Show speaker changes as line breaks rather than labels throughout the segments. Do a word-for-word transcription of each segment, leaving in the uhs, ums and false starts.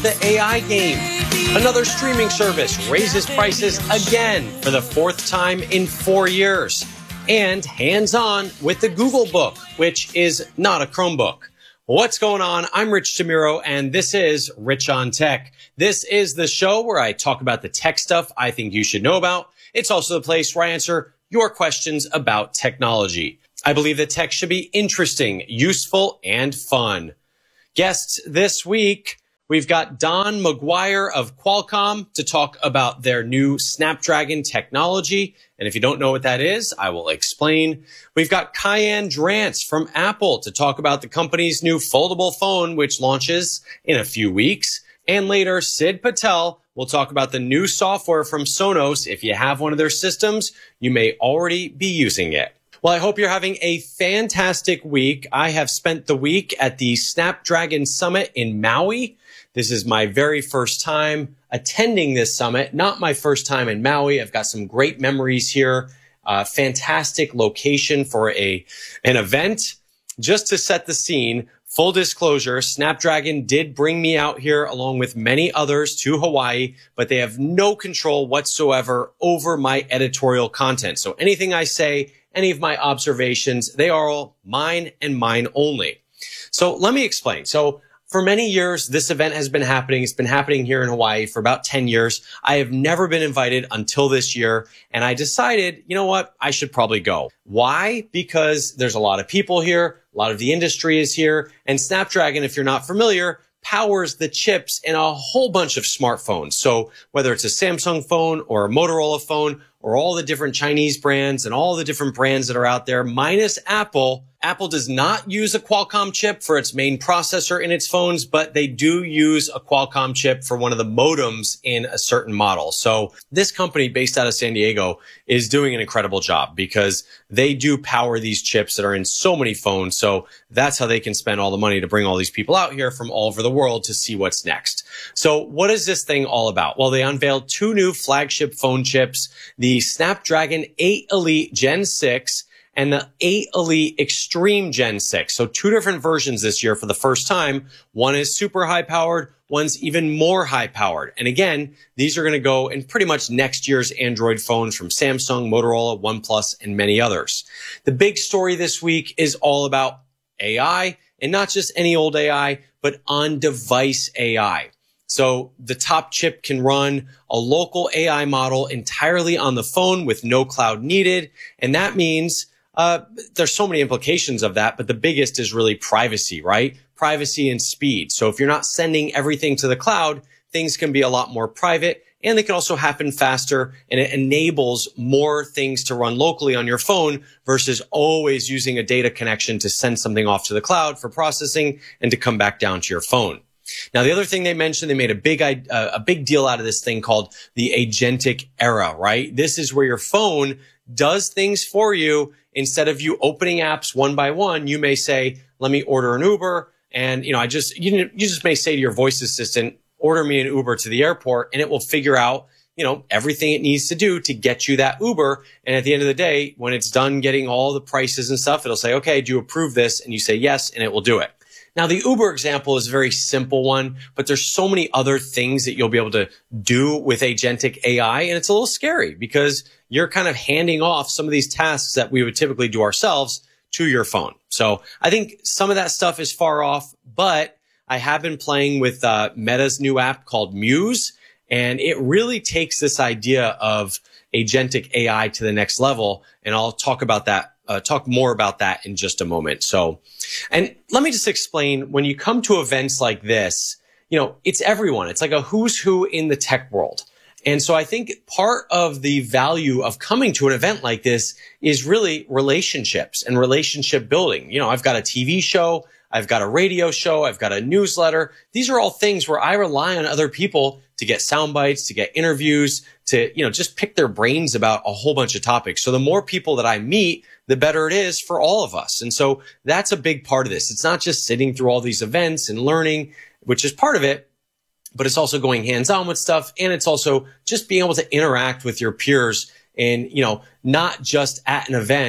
the A I game. Another streaming service raises prices again for the fourth time in four years. And hands-on with the Google Book, which is not a Chromebook. What's going on? I'm Rich DeMuro, and this is Rich on Tech. This is the show where I talk about the tech stuff I think you should know about. It's also the place where I answer your questions about technology. I believe that tech should be interesting, useful, and fun. Guests this week, we've got Don McGuire of Qualcomm to talk about their new Snapdragon technology. And if you don't know what that is, I will explain. We've got Kaiann Drance from Apple to talk about the company's new foldable phone, which launches in a few weeks. And later, Sid Patel will talk about the new software from Sonos. If you have one of their systems, you may already be using it. Well, I hope you're having a fantastic week. I have spent the week at the Snapdragon Summit in Maui. This is my very first time attending this summit, not my first time in Maui. I've got some great memories here. Uh, fantastic location for a an event. Just to set the scene, full disclosure, Snapdragon did bring me out here along with many others to Hawaii, but they have no control whatsoever over my editorial content. So anything I say, any of my observations, they are all mine and mine only. So let me explain. So for many years, this event has been happening. It's been happening here in Hawaii for about ten years. I have never been invited until this year. And I decided, you know what? I should probably go. Why? Because there's a lot of people here. A lot of the industry is here. And Snapdragon, if you're not familiar, powers the chips in a whole bunch of smartphones. So whether it's a Samsung phone or a Motorola phone or all the different Chinese brands and all the different brands that are out there, minus Apple, Apple does not use a Qualcomm chip for its main processor in its phones, but they do use a Qualcomm chip for one of the modems in a certain model. So this company based out of San Diego is doing an incredible job because they do power these chips that are in so many phones. So that's how they can spend all the money to bring all these people out here from all over the world to see what's next. So what is this thing all about? Well, they unveiled two new flagship phone chips, the Snapdragon eight Elite Gen six and the eight Elite Extreme Gen six. So two different versions this year for the first time. One is super high powered. One's even more high powered. And again, these are going to go in pretty much next year's Android phones from Samsung, Motorola, OnePlus, and many others. The big story this week is all about A I, and not just any old A I, but on-device A I. So the top chip can run a local A I model entirely on the phone with no cloud needed. And that means uh there's so many implications of that, but the biggest is really privacy, right? Privacy and speed. So if you're not sending everything to the cloud, things can be a lot more private, and they can also happen faster, and it enables more things to run locally on your phone versus always using a data connection to send something off to the cloud for processing and to come back down to your phone. Now, the other thing they mentioned, they made a big, uh, a big deal out of this thing called the agentic era, right? This is where your phone does things for you. Instead of you opening apps one by one, you may say, let me order an Uber. And, you know, I just, you, you just may say to your voice assistant, order me an Uber to the airport, and it will figure out, you know, everything it needs to do to get you that Uber. And at the end of the day, when it's done getting all the prices and stuff, it'll say, okay, do you approve this? And you say yes, and it will do it. Now, the Uber example is a very simple one, but there's so many other things that you'll be able to do with agentic A I, and it's a little scary because you're kind of handing off some of these tasks that we would typically do ourselves to your phone. So I think some of that stuff is far off, but I have been playing with uh, Meta's new app called Muse, and it really takes this idea of agentic A I to the next level, and I'll talk about that Uh, talk more about that in just a moment. So, and let me just explain, when you come to events like this, you know, it's everyone. It's like a who's who in the tech world. And so I think part of the value of coming to an event like this is really relationships and relationship building. You know, I've got a T V show, I've got a radio show, I've got a newsletter. These are all things where I rely on other people to get sound bites, to get interviews, to, you know, just pick their brains about a whole bunch of topics. So the more people that I meet, the better it is for all of us. And so that's a big part of this. It's not just sitting through all these events and learning, which is part of it, but it's also going hands-on with stuff. And it's also just being able to interact with your peers and, you know, not just at an event,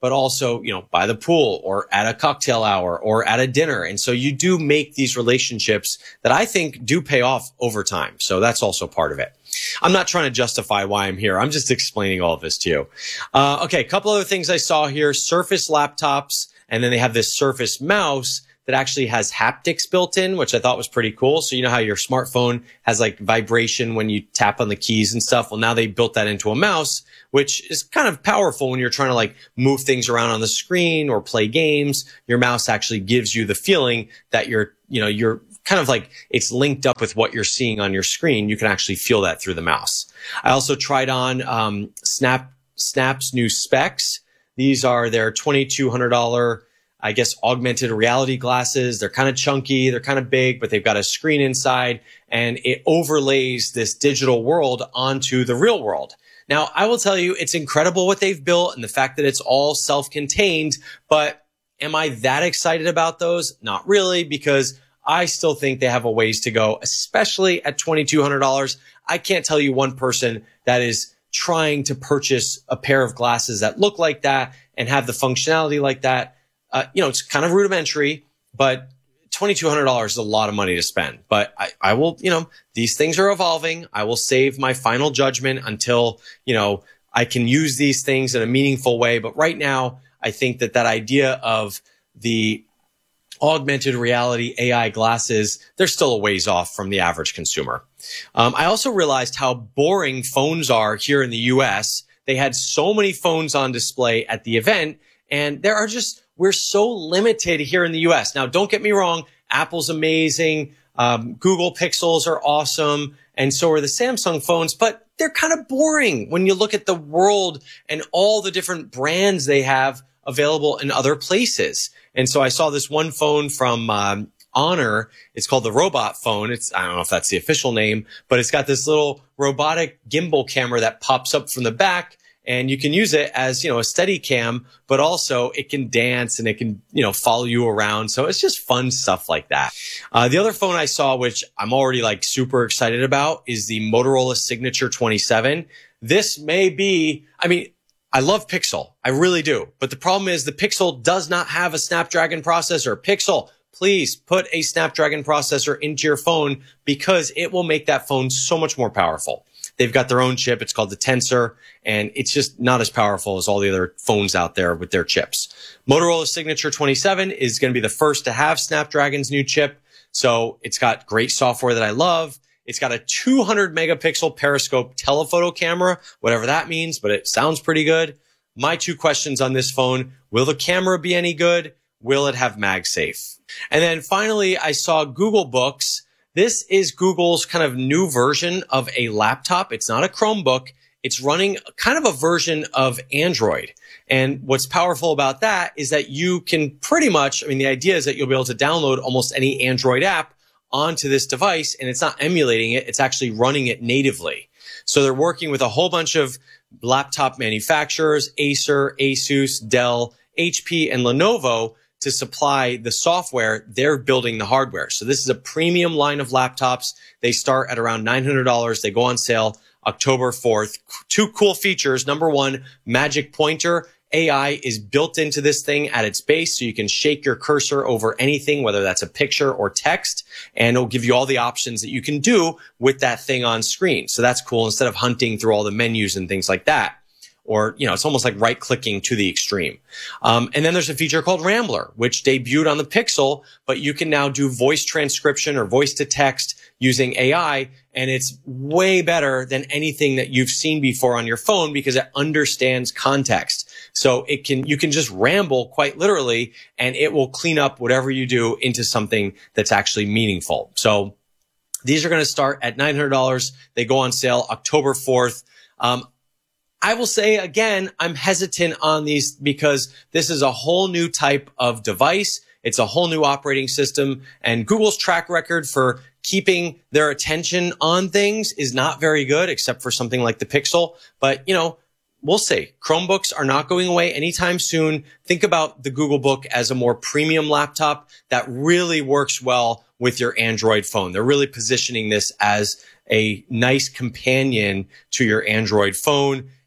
but also, you know, by the pool or at a cocktail hour or at a dinner. And so you do make these relationships that I think do pay off over time. So that's also part of it. I'm not trying to justify why I'm here. I'm just explaining all of this to you. Uh, okay, a couple other things I saw here. Surface laptops, and then they have this Surface mouse that actually has haptics built in, which I thought was pretty cool. So you know how your smartphone has like vibration when you tap on the keys and stuff? Well, now they built that into a mouse, which is kind of powerful when you're trying to like move things around on the screen or play games. Your mouse actually gives you the feeling that you're, you know, you're kind of like it's linked up with what you're seeing on your screen. You can actually feel that through the mouse. I also tried on um, Snap Snap's new specs. These are their twenty-two hundred dollars, I guess, augmented reality glasses. They're kind of chunky, they're kind of big, but they've got a screen inside, and it overlays this digital world onto the real world. Now, I will tell you, it's incredible what they've built and the fact that it's all self-contained, but am I that excited about those? Not really, because I still think they have a ways to go, especially at twenty-two hundred dollars. I can't tell you one person that is trying to purchase a pair of glasses that look like that and have the functionality like that. Uh, you know, it's kind of rudimentary, but twenty-two hundred dollars is a lot of money to spend. But I, I will, you know, these things are evolving. I will save my final judgment until, you know, I can use these things in a meaningful way. But right now, I think that that idea of the augmented reality A I glasses, they're still a ways off from the average consumer. Um, I also realized how boring phones are here in the U S. They had so many phones on display at the event, and there are just, we're so limited here in the U S. Now, don't get me wrong. Apple's amazing. Um, Google Pixels are awesome. And so are the Samsung phones, but they're kind of boring when you look at the world and all the different brands they have available in other places. And so I saw this one phone from um, Honor. It's called the Robot phone. It's, I don't know if that's the official name, but it's got this little robotic gimbal camera that pops up from the back, and you can use it as, you know, a steady cam, but also it can dance and it can, you know, follow you around. So it's just fun stuff like that. Uh, the other phone I saw, which I'm already like super excited about, is the Motorola Signature twenty-seven. This may be, I mean, I love Pixel. I really do. But the problem is the Pixel does not have a Snapdragon processor. Pixel, please put a Snapdragon processor into your phone, because it will make that phone so much more powerful. They've got their own chip. It's called the Tensor, and it's just not as powerful as all the other phones out there with their chips. Motorola Signature twenty-seven is going to be the first to have Snapdragon's new chip. So it's got great software that I love. It's got a two hundred megapixel periscope telephoto camera, whatever that means, but it sounds pretty good. My two questions on this phone: will the camera be any good? Will it have MagSafe? And then finally, I saw Google Books. This is Google's kind of new version of a laptop. It's not a Chromebook. It's running kind of a version of Android. And what's powerful about that is that you can pretty much, I mean, the idea is that you'll be able to download almost any Android app onto this device, and it's not emulating it. It's actually running it natively. So they're working with a whole bunch of laptop manufacturers, Acer, Asus, Dell, H P, and Lenovo, to supply the software. They're building the hardware. So this is a premium line of laptops. They start at around nine hundred dollars. They go on sale October fourth. Two cool features. Number one, Magic Pointer. A I is built into this thing at its base, so you can shake your cursor over anything, whether that's a picture or text, and it'll give you all the options that you can do with that thing on screen. So that's cool, instead of hunting through all the menus and things like that. Or, you know, it's almost like right-clicking to the extreme. Um, and then there's a feature called Rambler, which debuted on the Pixel, but you can now do voice transcription or voice to text using A I, and it's way better than anything that you've seen before on your phone, because it understands context. So it can, you can just ramble quite literally, and it will clean up whatever you do into something that's actually meaningful. So these are going to start at nine hundred dollars. They go on sale October fourth. Um, I will say again, I'm hesitant on these because this is a whole new type of device. It's a whole new operating system, and Google's track record for keeping their attention on things is not very good, except for something like the Pixel. But, you know, we'll see. Chromebooks are not going away anytime soon. Think about the Google Book as a more premium laptop that really works well with your Android phone. They're really positioning this as a nice companion to your Android phone.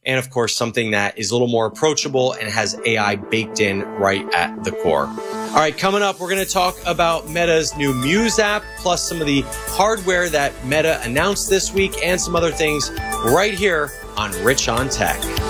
and of course, something that is a little more approachable and has A I baked in right at the core. All right, coming up, we're going to talk about Meta's new Muse app, plus some of the hardware that Meta announced this week and some other things right here on Rich on Tech.